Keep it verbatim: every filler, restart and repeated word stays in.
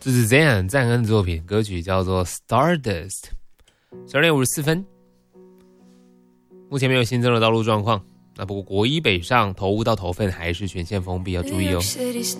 这是赞恩赞恩的作品，歌曲叫做 Stardust。十二点五十四分，目前没有新增的道路状况。那不过国一北上头屋到头份还是全线封闭，要注意哦。